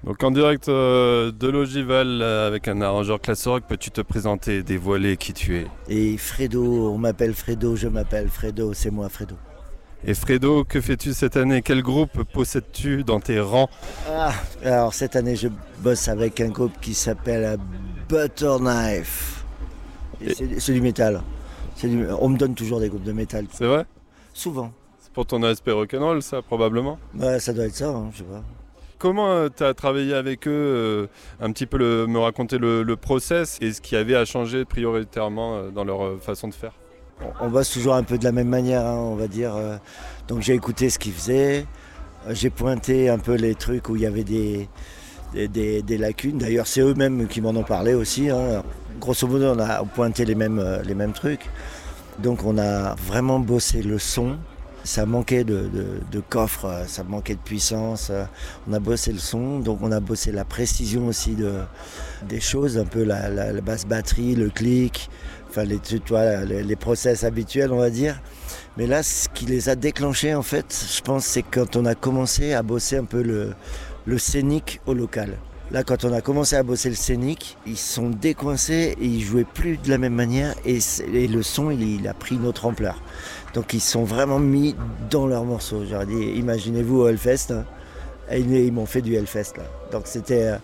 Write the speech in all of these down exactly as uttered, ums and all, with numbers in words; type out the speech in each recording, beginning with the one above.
Donc en direct euh, de l'Ogival euh, avec un arrangeur classe rock, peux-tu te présenter, dévoiler qui tu es? Et Fredo, on m'appelle Fredo, je m'appelle Fredo, c'est moi Fredo. Et Fredo, que fais-tu cette année? Quel groupe possèdes-tu dans tes rangs? Ah, alors cette année je bosse avec un groupe qui s'appelle Butterknife. Et c'est, c'est du métal. C'est du, on me donne toujours des groupes de métal. C'est vrai? Souvent. C'est pour ton aspect rock'n'roll ça probablement? Bah, ça doit être ça, hein, je sais pas. Comment euh, tu as travaillé avec eux, euh, un petit peu le, me raconter le, le process et ce qui avait à changer prioritairement euh, dans leur euh, façon de faire? On, on bosse toujours un peu de la même manière, hein, on va dire. Euh, donc j'ai écouté ce qu'ils faisaient, euh, j'ai pointé un peu les trucs où il y avait des, des, des, des lacunes. D'ailleurs c'est eux-mêmes qui m'en ont parlé aussi. Hein. Grosso modo on a pointé les mêmes, euh, les mêmes trucs. Donc on a vraiment bossé le son. Ça manquait de, de, de coffre, ça manquait de puissance. On a bossé le son, donc on a bossé la précision aussi de, des choses, un peu la, la, la basse batterie, le clic, enfin les, tu vois, les, les process habituels, on va dire. Mais là, ce qui les a déclenchés, en fait, je pense, c'est quand on a commencé à bosser un peu le, le scénique au local. Là, quand on a commencé à bosser le scénique, ils se sont décoincés et ils jouaient plus de la même manière et, et le son, il, il a pris une autre ampleur. Donc ils se sont vraiment mis dans leurs morceaux. J'aurais dit, imaginez-vous au Hellfest, hein, et ils, ils m'ont fait du Hellfest là. Donc c'était euh,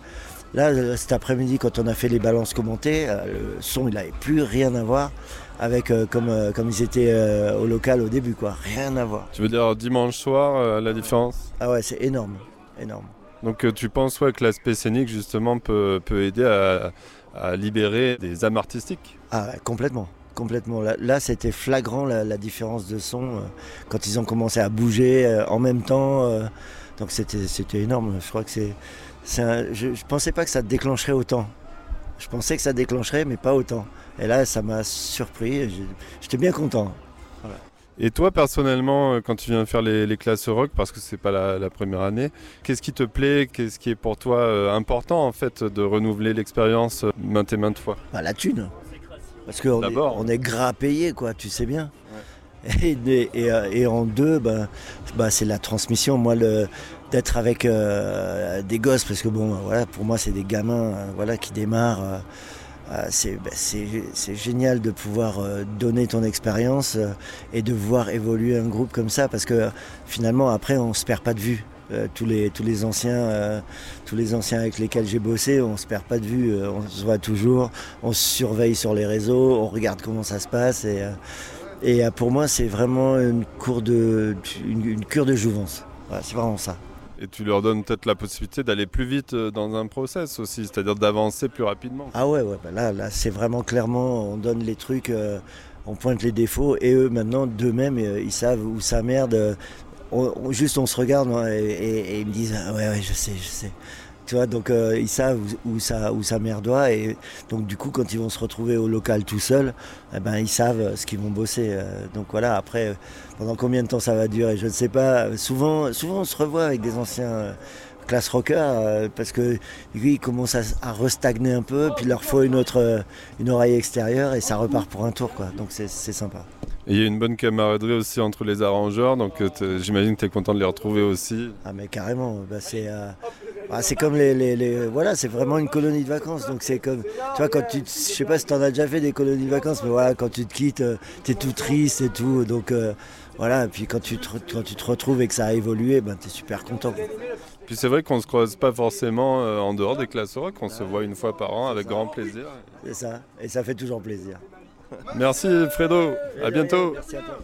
là cet après-midi quand on a fait les balances commentées, euh, le son il n'avait plus rien à voir avec euh, comme euh, comme ils étaient euh, au local au début quoi, rien à voir. Tu veux dire dimanche soir euh, la différence? Ah ouais, c'est énorme, énorme. Donc euh, tu penses ouais, que l'aspect scénique justement peut, peut aider à, à libérer des âmes artistiques? Ah ouais, complètement. Complètement. Là, là, c'était flagrant la, la différence de son euh, quand ils ont commencé à bouger euh, en même temps. Euh, donc c'était, c'était énorme. Je crois que c'est, c'est un, je, je pensais pas que ça déclencherait autant. Je pensais que ça déclencherait, mais pas autant. Et là, ça m'a surpris. Je, j'étais bien content. Voilà. Et toi, personnellement, quand tu viens faire les, les classes rock, parce que c'est pas la, la première année, qu'est-ce qui te plaît? Qu'est-ce qui est pour toi euh, important en fait de renouveler l'expérience maintes et maintes fois? Bah, la thune. Parce qu'on est, on est gras payé, quoi, tu sais bien. Ouais. Et, et, et, et en deux, bah, bah, c'est la transmission. Moi, le, d'être avec euh, des gosses, parce que bon, voilà, pour moi, c'est des gamins euh, voilà, qui démarrent. Euh, c'est, bah, c'est, c'est génial de pouvoir euh, donner ton expérience euh, et de voir évoluer un groupe comme ça, parce que finalement, après, on ne se perd pas de vue. Euh, tous les tous les anciens euh, tous les anciens avec lesquels j'ai bossé, on se perd pas de vue, euh, on se voit toujours, on se surveille sur les réseaux, on regarde comment ça se passe et euh, et euh, pour moi c'est vraiment une cour de une, une cure de jouvence. Voilà, c'est vraiment ça. Et tu leur donnes peut-être la possibilité d'aller plus vite dans un process aussi, c'est-à-dire d'avancer plus rapidement. Ah ouais ouais, bah là là c'est vraiment clairement on donne les trucs, euh, on pointe les défauts et eux maintenant d'eux-mêmes euh, ils savent où ça merde. Euh, On, on, juste on se regarde hein, et, et, et ils me disent ah ouais ouais je sais je sais tu vois donc euh, ils savent où, où ça où ça merdoit et donc du coup quand ils vont se retrouver au local tout seuls eh ben ils savent ce qu'ils vont bosser euh, donc voilà après euh, pendant combien de temps ça va durer je ne sais pas souvent souvent on se revoit avec des anciens euh, classe rocker euh, parce que lui ils commencent à, à restagner un peu puis il leur faut une autre euh, une oreille extérieure et ça repart pour un tour quoi donc c'est, c'est sympa. Et il y a une bonne camaraderie aussi entre les arrangeurs, donc j'imagine que tu es content de les retrouver aussi. Ah mais carrément, bah c'est, euh, bah c'est comme les, les, les... Voilà, c'est vraiment une colonie de vacances. Donc c'est comme, tu vois, quand tu... Je sais pas si tu en as déjà fait des colonies de vacances, mais voilà, quand tu te quittes, euh, tu es tout triste et tout. Donc euh, voilà, et puis quand tu, te, quand tu te retrouves et que ça a évolué, ben, tu es super content. Quoi. Puis c'est vrai qu'on ne se croise pas forcément euh, en dehors des classes rock, on se voit une fois par an avec grand plaisir. C'est ça, et ça fait toujours plaisir. Merci Fredo, à bientôt. Merci à toi.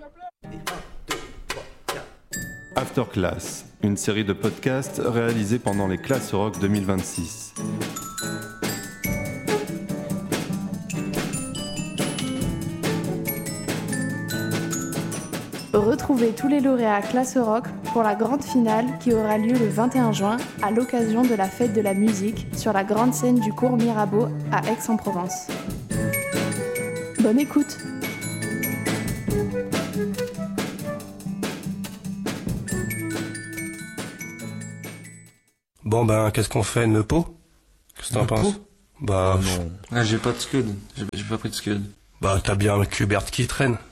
After Class, une série de podcasts réalisés pendant les classes rock deux mille vingt-six. Retrouvez tous les lauréats Classe Rock pour la grande finale qui aura lieu le vingt et un juin à l'occasion de la fête de la musique sur la grande scène du cours Mirabeau à Aix-en-Provence. Bonne écoute! Bon ben, qu'est-ce qu'on fait, Neupo? Qu'est-ce que t'en penses? Bah non. Ah, j'ai pas de scud. J'ai, j'ai pas pris de scud. Bah t'as bien un Qbert qui traîne.